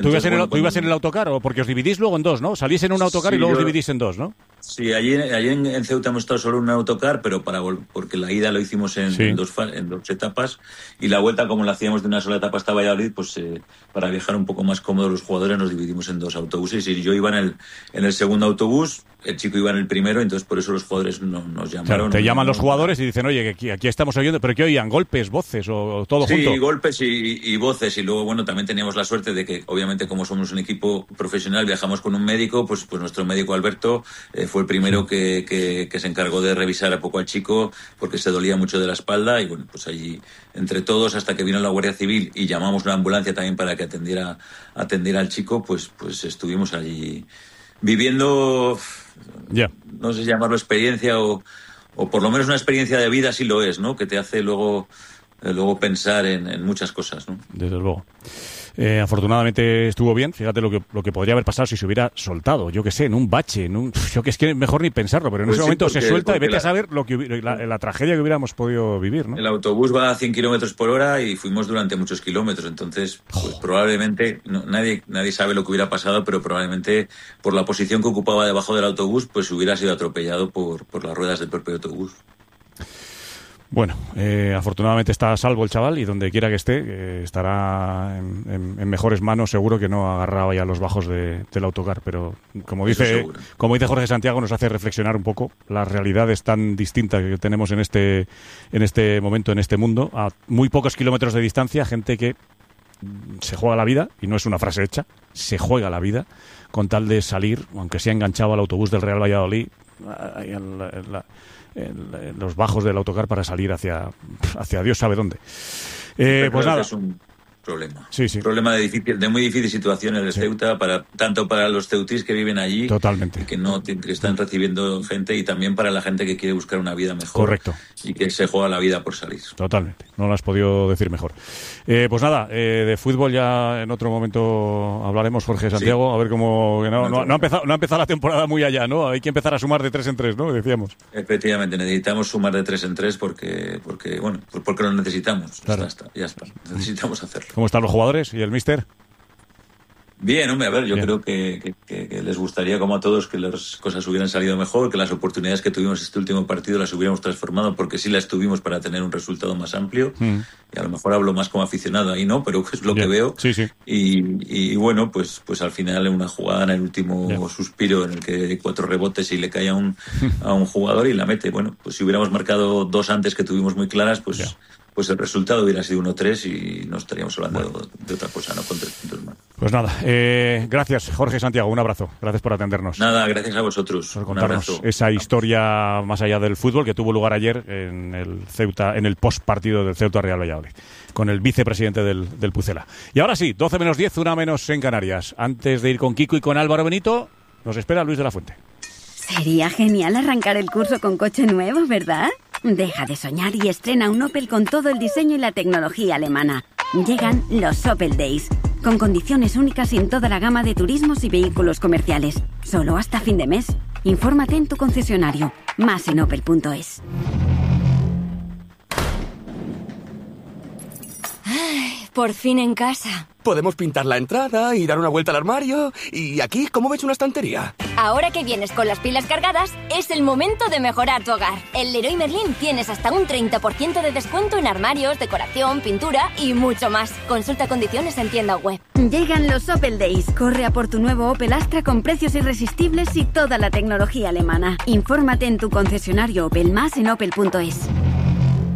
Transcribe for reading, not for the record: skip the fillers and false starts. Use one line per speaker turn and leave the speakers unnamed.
¿Tú ibas en el autocar? ¿O porque os dividís luego en dos, ¿no? Salís en un autocar y luego os dividís en dos, ¿no?
Sí, allí en Ceuta hemos estado solo en un autocar, pero porque la ida lo hicimos en dos etapas, y la vuelta, como la hacíamos de una sola etapa hasta Valladolid, pues para viajar un poco más cómodos los jugadores nos dividimos en dos autobuses, y yo iba en el segundo autobús, el chico iba en el primero, entonces por eso los jugadores nos llamaron.
Claro, te llaman los jugadores y dicen, oye, que aquí estamos oyendo, pero ¿qué oían? ¿Golpes, voces o todo junto?
Sí, golpes y voces, y luego, bueno, también teníamos la suerte de que, obviamente, como somos un equipo profesional, viajamos con un médico, pues nuestro médico Alberto fue el primero que se encargó de revisar a poco al chico, porque se dolía mucho de la espalda, y bueno, pues allí, entre todos, hasta que vino la Guardia Civil y llamamos una ambulancia también para que atendiera al chico, pues estuvimos allí viviendo, no sé llamarlo experiencia o por lo menos una experiencia de vida, sí lo es, ¿no? Que te hace luego pensar en muchas cosas, ¿no?
Desde luego. Afortunadamente estuvo bien. Fíjate lo que podría haber pasado si se hubiera soltado, yo que sé, en un bache, yo que es que mejor ni pensarlo, pero en ese momento se suelta y vete a saber la tragedia que hubiéramos podido vivir, ¿no?
El autobús va a 100 kilómetros por hora y fuimos durante muchos kilómetros, entonces pues probablemente nadie sabe lo que hubiera pasado, pero probablemente por la posición que ocupaba debajo del autobús, pues hubiera sido atropellado por las ruedas del propio autobús.
Bueno, afortunadamente está a salvo el chaval, y donde quiera que esté estará en mejores manos, seguro, que no agarraba ya los bajos del autocar. Pero como dice Jorge Santiago, nos hace reflexionar un poco las realidades tan distintas que tenemos en este momento, en este mundo, a muy pocos kilómetros de distancia, gente que se juega la vida, y no es una frase hecha, se juega la vida con tal de salir, aunque sea enganchado al autobús del Real Valladolid, en los bajos del autocar, para salir hacia Dios sabe dónde. Pues nada.
Es un problema.
Sí.
Un problema de muy difícil situación en el Ceuta, tanto para los ceutís que viven allí.
Totalmente.
Que están recibiendo gente, y también para la gente que quiere buscar una vida mejor.
Correcto.
Y que se juega la vida por salir.
Totalmente. No lo has podido decir mejor. Pues nada, de fútbol ya en otro momento hablaremos, Jorge Santiago, sí. A ver cómo... No ha empezado la temporada muy allá, ¿no? Hay que empezar a sumar de 3 en 3, ¿no? Decíamos.
Efectivamente, necesitamos sumar de 3 en 3 porque lo necesitamos.
Claro.
Ya está. Necesitamos hacerlo.
¿Cómo están los jugadores y el míster?
Bien, hombre, a ver, yo creo que les gustaría, como a todos, que las cosas hubieran salido mejor, que las oportunidades que tuvimos este último partido las hubiéramos transformado, porque sí las tuvimos para tener un resultado más amplio. Y a lo mejor hablo más como aficionado ahí, ¿no? Pero es lo que veo.
Sí.
Y bueno, pues al final, en una jugada, en el último suspiro, en el que hay 4 rebotes y le cae a un jugador y la mete. Bueno, pues si hubiéramos marcado 2 antes, que tuvimos muy claras, pues el resultado hubiera sido 1-3 y no estaríamos hablando de otra cosa, ¿no? Con 3 puntos más.
Pues nada, gracias, Jorge Santiago, un abrazo. Gracias por atendernos.
Nada, gracias a vosotros.
Por contarnos esa historia más allá del fútbol que tuvo lugar ayer en el Ceuta, en el postpartido del Ceuta Real Valladolid, con el vicepresidente del Pucela. Y ahora sí, 12 menos 10, 1 menos en Canarias. Antes de ir con Kiko y con Álvaro Benito, nos espera Luis de la Fuente.
Sería genial arrancar el curso con coche nuevo, ¿verdad? Deja de soñar y estrena un Opel con todo el diseño y la tecnología alemana. Llegan los Opel Days, con condiciones únicas en toda la gama de turismos y vehículos comerciales. Solo hasta fin de mes. Infórmate en tu concesionario. Más en opel.es.
Por fin en casa.
Podemos pintar la entrada y dar una vuelta al armario. Y aquí, ¿cómo ves una estantería?
Ahora que vienes con las pilas cargadas, es el momento de mejorar tu hogar. En Leroy Merlin tienes hasta un 30% de descuento en armarios, decoración, pintura y mucho más. Consulta condiciones en tienda web.
Llegan los Opel Days. Corre a por tu nuevo Opel Astra con precios irresistibles y toda la tecnología alemana. Infórmate en tu concesionario Opel, más en opel.es.